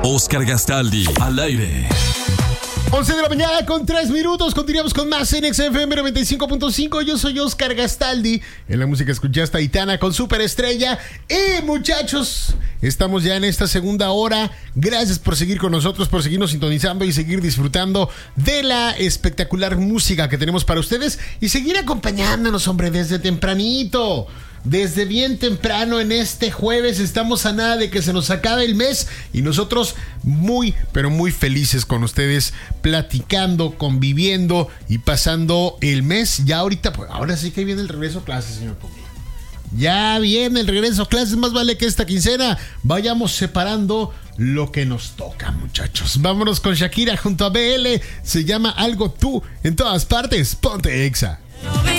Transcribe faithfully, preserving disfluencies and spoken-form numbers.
Oscar Gastaldi, al aire. once de la mañana con tres minutos. Continuamos con más en X F M noventa y cinco punto cinco. Yo soy Oscar Gastaldi. En la música escuchaste a Aitana con Superestrella. Y muchachos, estamos ya en esta segunda hora. Gracias por seguir con nosotros, por seguirnos sintonizando y seguir disfrutando de la espectacular música que tenemos para ustedes. Y seguir acompañándonos, hombre, desde tempranito. Desde bien temprano en este jueves. Estamos a nada de que se nos acabe el mes. Y nosotros muy, pero muy felices con ustedes, platicando, conviviendo y pasando el mes. Ya ahorita, pues ahora sí que viene el regreso a clases, señor Puglia. Ya viene el regreso a clases. Más vale que esta quincena vayamos separando lo que nos toca, muchachos. Vámonos con Shakira junto a B L. Se llama Algo Tú. En todas partes, ponte Exa.